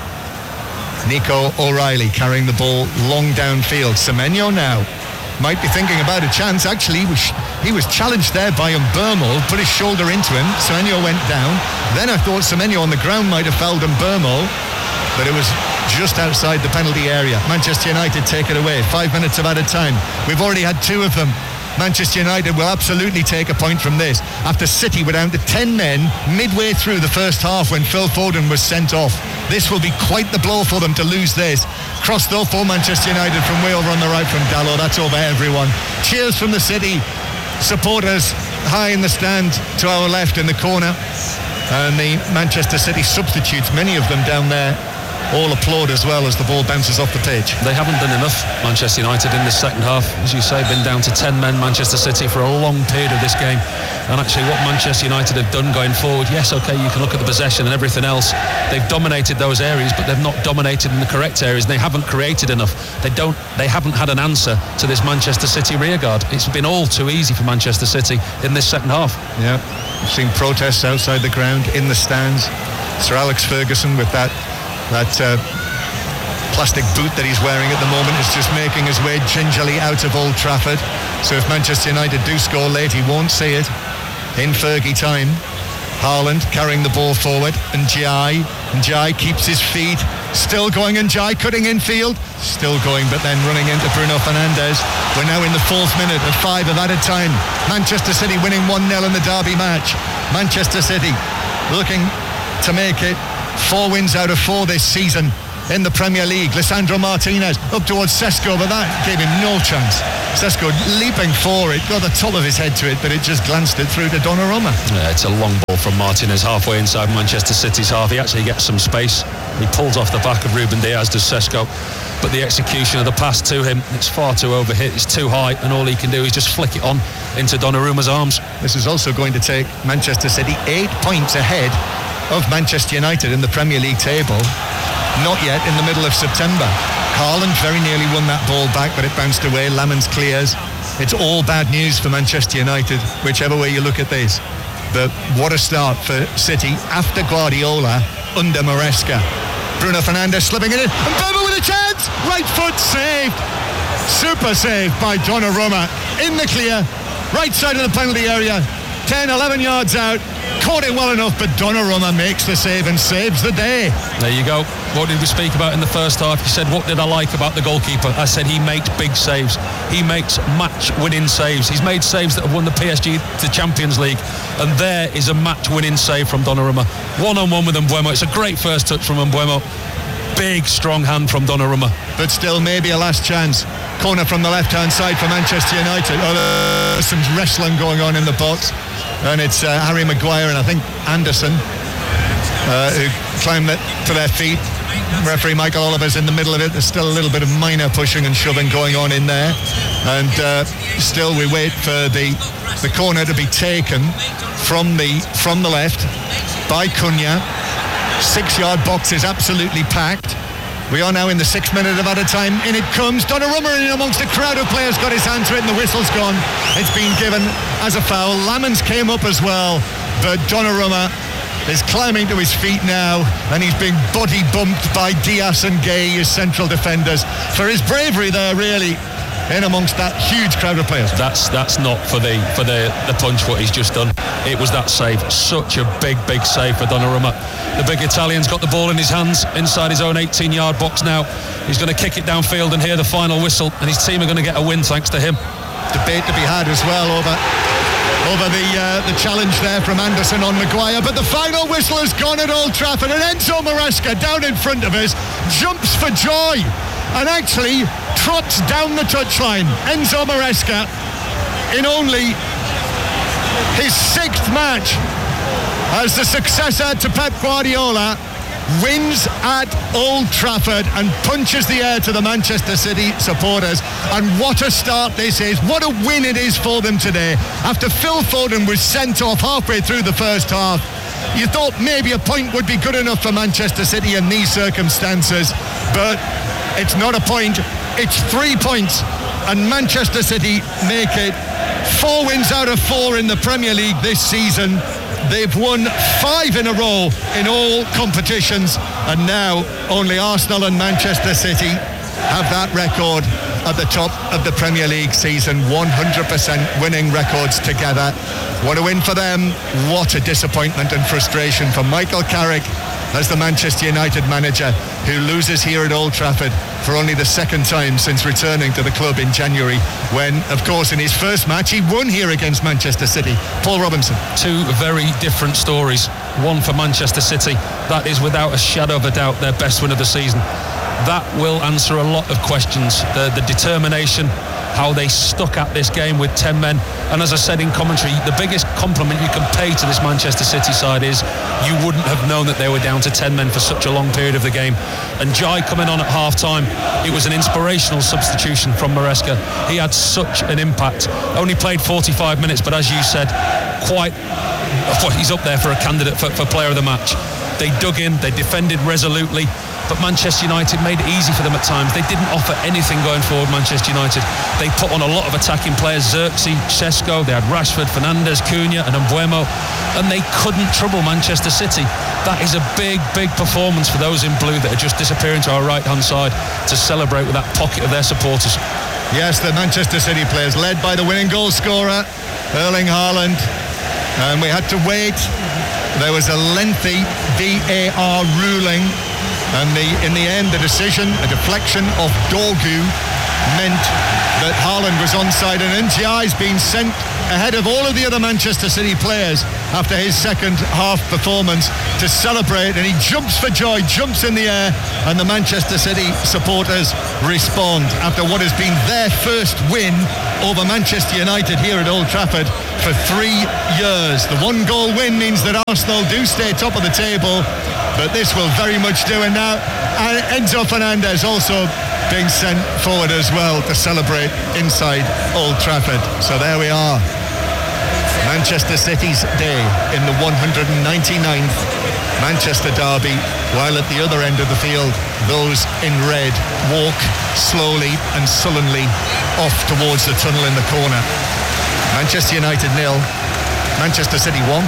Nico O'Reilly carrying the ball long downfield. Semenyo now might be thinking about a chance. Actually, he was, he was challenged there by Mbeumo, put his shoulder into him. Semenyo went down. Then I thought Semenyo on the ground might have fouled Mbeumo, but it was just outside the penalty area. Manchester United take it away. Five minutes of added time. We've already had two of them. Manchester United will absolutely take a point from this after City were down to ten men midway through the first half when Phil Foden was sent off. This will be quite the blow for them to lose this. Cross though for Manchester United from way over on the right from Dalot. That's over everyone. Cheers from the City supporters high in the stand to our left in the corner, and the Manchester City substitutes, many of them down there all applaud as well as the ball bounces off the pitch. They haven't done enough, Manchester United, in the second half. As you say, been down to ten men, Manchester City, for a long period of this game. And actually what Manchester United have done going forward, yes, OK, you can look at the possession and everything else. They've dominated those areas, but they've not dominated in the correct areas, and they haven't created enough. They don't. They haven't had an answer to this Manchester City rearguard. It's been all too easy for Manchester City in this second half. Yeah, we've seen protests outside the ground, in the stands. Sir Alex Ferguson with that that uh, plastic boot that he's wearing at the moment is just making his way gingerly out of Old Trafford. So if Manchester United do score late, he won't see it in Fergie time. Haaland carrying the ball forward, and Jai and Jai keeps his feet still going, and Jai cutting infield, still going, but then running into Bruno Fernandes. We're now in the fourth minute of five of added time. Manchester City winning one nil in the derby match. Manchester City looking to make it four wins out of four this season in the Premier League. Lisandro Martinez up towards Sesko, but that gave him no chance. Sesko leaping for it, got the top of his head to it, but it just glanced it through to Donnarumma. Yeah, it's a long ball from Martinez halfway inside Manchester City's half. He actually gets some space. He pulls off the back of Ruben Diaz, does Sesko, but the execution of the pass to him, it's far too overhit, it's too high, and all he can do is just flick it on into Donnarumma's arms. This is also going to take Manchester City eight points ahead of Manchester United in the Premier League table. Not yet in the middle of September. Haaland very nearly won that ball back, but it bounced away. Lamens clears. It's all bad news for Manchester United, whichever way you look at this. But what a start for City after Guardiola under Maresca. Bruno Fernandes slipping it in, and Bamba with a chance. Right foot saved. Super save by Donnarumma in the clear, right side of the penalty area. ten, eleven yards out. Caught it well enough, but Donnarumma makes the save and saves the day. There you go. What did we speak about in the first half? You said, what did I like about the goalkeeper? I said he makes big saves. He makes match-winning saves. He's made saves that have won the P S G to Champions League, and there is a match-winning save from Donnarumma. One-on-one with Mbeumo. It's a great first touch from Mbeumo. Big, strong hand from Donnarumma. But still, maybe a last chance. Corner from the left-hand side for Manchester United. Oh, there's some wrestling going on in the box. And it's uh, Harry Maguire and I think Anderson uh, who climb it to their feet. Referee Michael Oliver's in the middle of it. There's still a little bit of minor pushing and shoving going on in there. And uh, still we wait for the the corner to be taken from the from the left by Cunha. Six-yard box is absolutely packed. We are now in the sixth minute of added time. In it comes. Donnarumma in amongst a crowd of players, got his hand to it, and the whistle's gone. It's been given as a foul. Lamens came up as well, but Donnarumma is climbing to his feet now, and he's being body bumped by Diaz and Gay, his central defenders, for his bravery there, really, in amongst that huge crowd of players. That's that's not for the for the, the punch what he's just done. It was that save. Such a big, big save for Donnarumma. The big Italian's got the ball in his hands inside his own eighteen-yard box now. He's going to kick it downfield and hear the final whistle, and his team are going to get a win thanks to him. Debate to be had as well over over the uh, the challenge there from Anderson on Maguire, but the final whistle has gone at Old Trafford, and Enzo Maresca down in front of us jumps for joy and actually trots down the touchline. Enzo Maresca, in only his sixth match as the successor to Pep Guardiola, wins at Old Trafford and punches the air to the Manchester City supporters. And what a start this is. What a win it is for them today. After Phil Foden was sent off halfway through the first half, you thought maybe a point would be good enough for Manchester City in these circumstances, but it's not a point, it's three points, and Manchester City make it four wins out of four in the Premier League this season. They've won five in a row in all competitions, and now only Arsenal and Manchester City have that record at the top of the Premier League season. one hundred percent winning records together. What a win for them. What a disappointment and frustration for Michael Carrick as the Manchester United manager, who loses here at Old Trafford for only the second time since returning to the club in January, when, of course, in his first match he won here against Manchester City. Paul Robinson. Two very different stories. One for Manchester City, that is without a shadow of a doubt their best win of the season. That will answer a lot of questions. The, the determination, how they stuck at this game with ten men. And as I said in commentary, the biggest compliment you can pay to this Manchester City side is you wouldn't have known that they were down to ten men for such a long period of the game. And Jai coming on at half-time, it was an inspirational substitution from Maresca. He had such an impact. Only played forty-five minutes, but as you said, quite well, he's up there for a candidate for, for player of the match. They dug in, they defended resolutely, but Manchester United made it easy for them at times. They didn't offer anything going forward, Manchester United. They put on a lot of attacking players, Xerxes, Šeško, they had Rashford, Fernandes, Cunha and Mbuemo, and they couldn't trouble Manchester City. That is a big, big performance for those in blue that are just disappearing to our right-hand side to celebrate with that pocket of their supporters. Yes, the Manchester City players, led by the winning goal scorer, Erling Haaland, and we had to wait. There was a lengthy V A R ruling, and the, in the end, the decision, a deflection of Dorgu, meant that Haaland was onside, and Ndiaye's been sent ahead of all of the other Manchester City players after his second half performance to celebrate, and he jumps for joy, jumps in the air, and the Manchester City supporters respond after what has been their first win over Manchester United here at Old Trafford for three years. The one goal win means that Arsenal do stay top of the table, but this will very much do. And now and Enzo Fernandez also being sent forward as well to celebrate inside Old Trafford. So there we are, Manchester City's day in the one hundred ninety-ninth Manchester derby, while at the other end of the field, those in red walk slowly and sullenly off towards the tunnel in the corner. Manchester United nil, Manchester City one.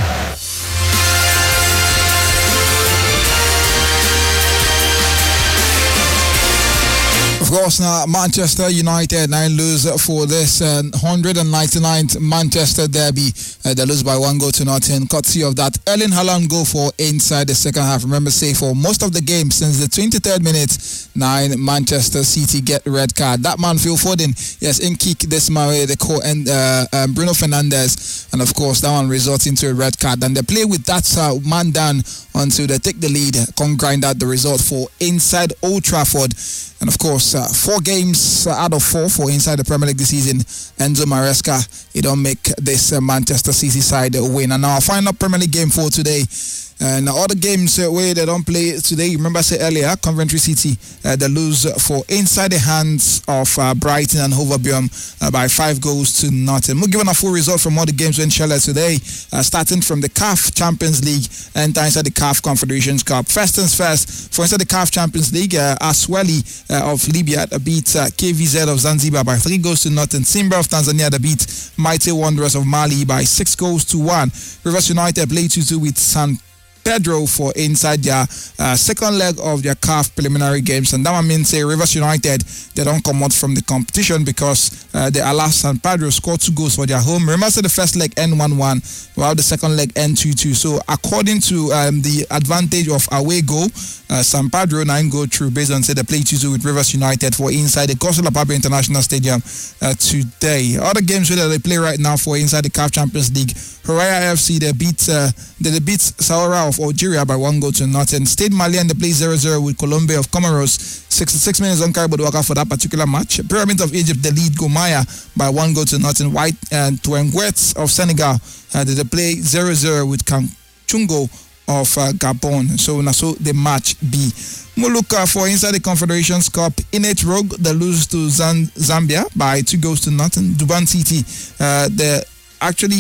Of course, now Manchester United nine lose for this uh, one hundred ninety-ninth Manchester derby. Uh, they lose by one goal to nothing, courtesy of that Erling Haaland goal for inside the second half. Remember, say for most of the game since the twenty-third minute, nine Manchester City get red card. That man Phil Foden, yes, in kick this Mare, the co and uh, um, Bruno Fernandes, and of course that one results into a red card. And they play with that uh, man down until they take the lead, can grind out the result for inside Old Trafford. And of course, uh, four games uh, out of four for inside the Premier League this season. Enzo Maresca, he don't make this uh, Manchester City side win. And our final Premier League game for today. And all the games uh, where they don't play today, remember I said earlier, Coventry City, uh, they lose for inside the hands of uh, Brighton and Hove Albion uh, by five goals to nothing. We're given a full result from all the games in Charlotte today, uh, starting from the C A F Champions League and inside the C A F Confederations Cup. First things first, for inside the C A F Champions League, uh, Asweli uh, of Libya beat uh, K V Z of Zanzibar by three goals to nothing. Simba of Tanzania beat Mighty Wanderers of Mali by six goals to one. Rivers United played two two with San Pedro for inside their uh, second leg of their C A F preliminary games, and that one means say Rivers United, they don't come out from the competition because uh, they allow San Pedro score two goals for their home. Remember, so the first leg end one one, while the second leg end two two. So according to um, the advantage of away goal, uh, San Pedro nine go through based on say they play two two with Rivers United for inside the Gosula Pablo International Stadium uh, today. Other games where they play right now for inside the C A F Champions League, Horaya F C, they beat uh, they, they beat Saoura of Algeria by one goal to nothing. Stade Malien, they play zero zero with Colombia of Comoros. sixty-six minutes on Caribou Waka for that particular match. Pyramids of Egypt, they lead Gomaya by one goal to nothing. White and Touenguets of Senegal, uh, they play zero zero with Kanchungo of uh, Gabon. So now so the match B. We'll look uh, for inside the Confederations Cup. Innate Rogue, they lose to Zan- Zambia by two goals to nothing. Duban City, uh, they actually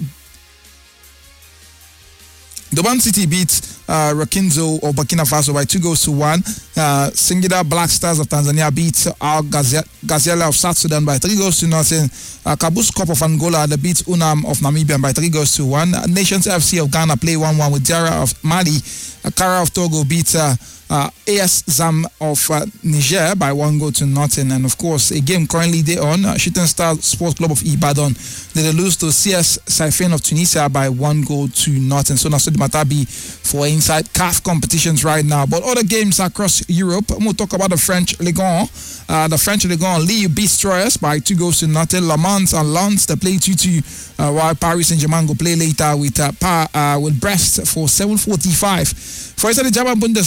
Duban City beats uh, Rakinzo of Burkina Faso by two goals to one. Uh, Singida Black Stars of Tanzania beats Al Gazelle of South Sudan by three goals to nothing. Uh, Kabus Cup of Angola, they beat Unam of Namibia by three goals to one. Uh, Nations F C of Ghana play one one with Diarra of Mali. Uh, Kara of Togo beats uh, uh, A S Zam of uh, Niger by one goal to nothing. And of course, a game currently they on, uh, Shooting Star Sports Club of Ibadan, they lose to C S Saifen of Tunisia by one goal to nothing. So now so the matter be for inside C A F competitions right now. But other games across Europe, we'll talk about the French Ligue one. Uh, the French Ligue one, Lille beats Troyes by two goals to nothing. Le Mans and Lens, they play two two, uh, while Paris Saint-Germain will play later with uh, pa, uh, with Brest for seven forty-five. For inside the German Bundesliga, R B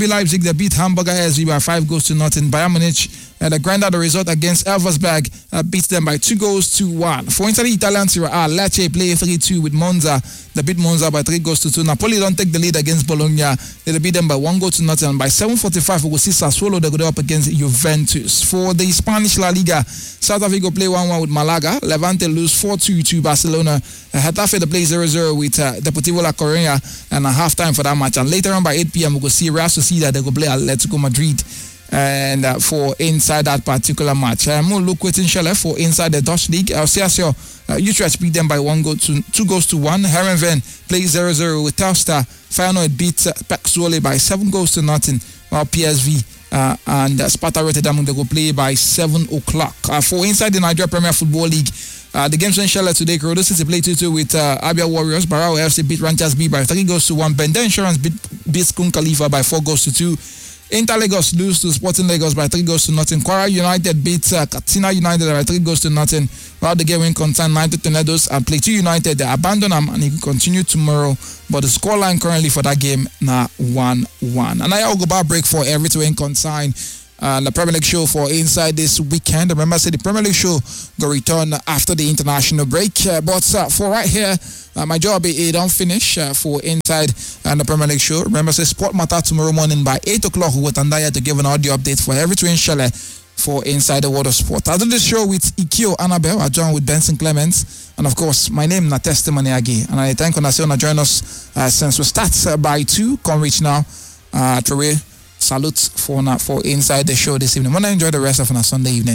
R B Leipzig, they beat Hamburger S V by five goals to nothing. Bayern Munich, uh, they grind out the result against Elversberg, uh, beat them by two goals to one. For inside the Italian Serie A, Lecce play three two with Monza. They beat Monza by three goals to two. Napoli don't take the lead against Bologna. They beat them by one goal to nothing. And by seven forty-five, we will see Sassuolo. They go up against Juventus. For the Spanish La Liga, Celta Vigo play one one with Malaga. Levante lose four two to Barcelona. Uh, Getafe they play zero zero with uh, Deportivo La Coruña, and a half time for that match. And later on by eight p.m. we will see Real Sociedad. They go play Atletico Madrid. And uh, for inside that particular match, uh, more look waiting Shelle for inside the Dutch league. Excelsior, uh, Utrecht beat them by one goal to two goals to one. Herenveen plays zero zero with Telstar. Feyenoord beats uh, Pek Zwolle by seven goals to nothing. While P S V uh, and uh, Sparta Rotterdam they go play by seven o'clock. Uh, for inside the Nigeria Premier Football League, uh, the games in Shelle today. Kurodo City play two two with uh, Abia Warriors. Barao F C beat Rangers B by three goals to one. Bender Insurance beat beats Kun Khalifa by four goals to two. Inter Lagos lose to Sporting Lagos by three goals to nothing. Kwara United beats uh, Katsina United by three goals to nothing. While the game win concern United Tornadoes and Plateau United, they abandon them and it will continue tomorrow. But the scoreline currently for that game now one one. And I will go back break for everything concern uh, the Premier League show for inside this weekend. Remember, I said the Premier League show will return after the international break. Uh, but uh, for right here, Uh, my job is don't finish uh, for inside uh, the Premier League show. Remember, say Sport Matter tomorrow morning by eight o'clock with Andaya to give an audio update for everything Shelle for inside the world of sport. I do this show with Ikio Annabelle. I join with Benson Clements. And of course, my name is Testimony Agi. And I thank you for joining us uh, since we start uh, by two. Come reach now. Uh, Troy, salute for, uh, for inside the show this evening. I want to enjoy the rest of a Sunday evening.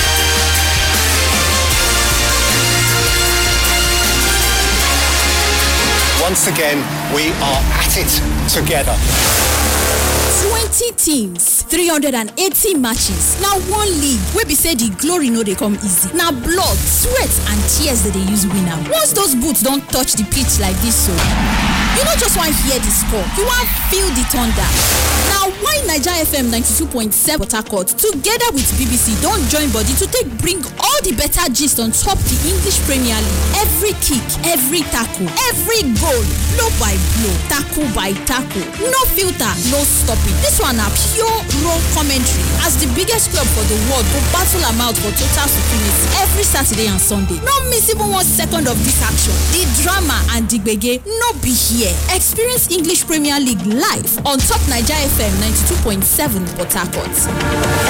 Once again, we are at it together. twenty teams, three hundred eighty matches. Now one league wey be say the glory no dey come easy. Now blood, sweat and tears that they use win am. Once those boots don't touch the pitch like this, so you not just want to hear the score, you want feel the thunder. Now why Naija F M ninety-two point seven Port Harcourt together with B B C don't join body to take bring all the better gist on top the English Premier League. Every kick, every tackle, every goal, blow by blow, tackle by tackle, no filter, no stopping. This one are pure raw commentary as the biggest club for the world go battle am out for total supremacy every Saturday and Sunday. No miss even one second of this action. The drama and the gbege no be here. Experience English Premier League live on top Naija F M ninety-two point seven Port Harcourt.